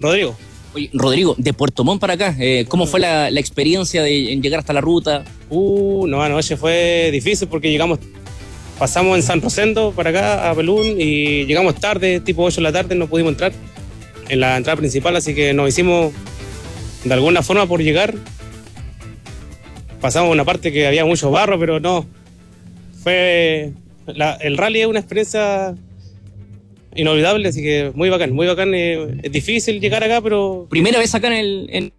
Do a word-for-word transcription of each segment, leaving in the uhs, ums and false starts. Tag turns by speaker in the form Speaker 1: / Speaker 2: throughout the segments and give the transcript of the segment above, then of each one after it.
Speaker 1: Rodrigo.
Speaker 2: Oye, Rodrigo, de Puerto Montt para acá, eh, ¿cómo fue la, la experiencia de en llegar hasta la ruta?
Speaker 1: Uh, no, anoche fue difícil porque llegamos, pasamos en San Rosendo para acá, a Pelún, y llegamos tarde, tipo ocho de la tarde, no pudimos entrar en la entrada principal, así que nos hicimos de alguna forma por llegar. Pasamos una parte que había mucho barro, pero no. Fue la, el rally es una experiencia inolvidable, así que muy bacán, muy bacán. Eh, es difícil llegar acá, pero...
Speaker 2: Primera vez acá en el... En...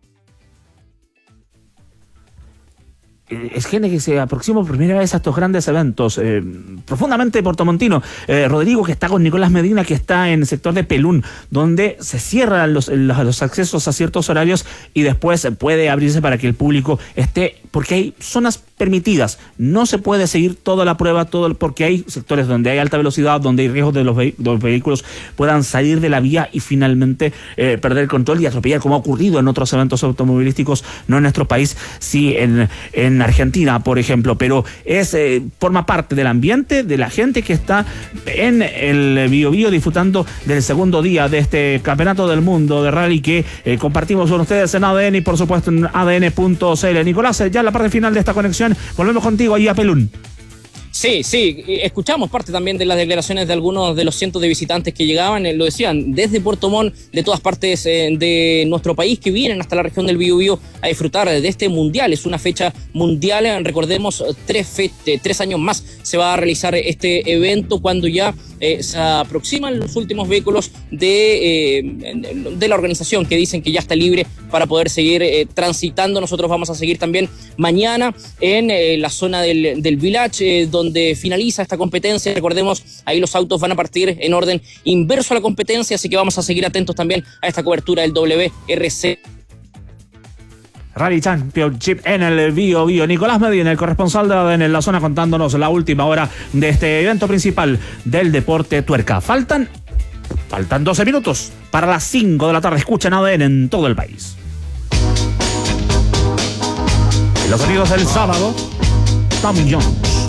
Speaker 3: Es gente que se aproxima por primera vez a estos grandes eventos, eh, profundamente portomontino. Eh, Rodrigo, que está con Nicolás Medina, que está en el sector de Pelún, donde se cierran los, los, los accesos a ciertos horarios y después puede abrirse para que el público esté, porque hay zonas permitidas. No se puede seguir toda la prueba, todo porque hay sectores donde hay alta velocidad, donde hay riesgos de los, ve- de los vehículos puedan salir de la vía y finalmente eh, perder el control y atropellar, como ha ocurrido en otros eventos automovilísticos, no en nuestro país, sí en, en Argentina, por ejemplo, pero es eh, forma parte del ambiente de la gente que está en el Biobío disfrutando del segundo día de este campeonato del mundo de rally que eh, compartimos con ustedes en A D N y por supuesto en A D N punto C L. Nicolás, ya en la parte final de esta conexión, volvemos contigo ahí a Pelún.
Speaker 2: Sí, sí, escuchamos parte también de las declaraciones de algunos de los cientos de visitantes que llegaban, eh, lo decían, desde Puerto Montt, de todas partes eh, de nuestro país, que vienen hasta la región del Biobío a disfrutar de este mundial. Es una fecha mundial, recordemos, tres, fe eh, tres años más se va a realizar este evento cuando ya eh, se aproximan los últimos vehículos de, eh, de la organización, que dicen que ya está libre para poder seguir eh, transitando. Nosotros vamos a seguir también mañana en eh, la zona del, del Village, eh, donde finaliza esta competencia. Recordemos, ahí los autos van a partir en orden inverso a la competencia, así que vamos a seguir atentos también a esta cobertura del W R C.
Speaker 3: Rally Championship en el Bio Bio. Nicolás Medina, el corresponsal de A D N en la zona, contándonos la última hora de este evento principal del deporte tuerca. Faltan, faltan doce minutos para las cinco de la tarde. Escuchan A D N en todo el país. Los sonidos del sábado, Tommy Jones.